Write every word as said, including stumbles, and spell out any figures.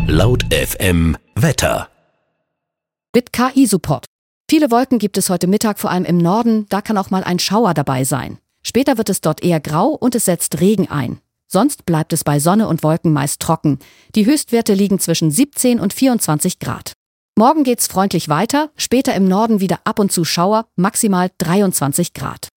Laut F M Wetter. Mit K I-Support. Viele Wolken gibt es heute Mittag, vor allem im Norden. Da kann auch mal ein Schauer dabei sein. Später wird es dort eher grau und es setzt Regen ein. Sonst bleibt es bei Sonne und Wolken meist trocken. Die Höchstwerte liegen zwischen siebzehn und vierundzwanzig Grad. Morgen geht's freundlich weiter, später im Norden wieder ab und zu Schauer, maximal dreiundzwanzig Grad.